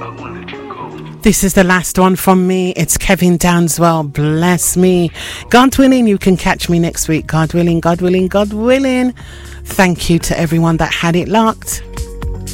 This is the last one from me. It's Kevin Downswell. Bless me. God willing, you can catch me next week. God willing, God willing, God willing. Thank you to everyone that had it locked.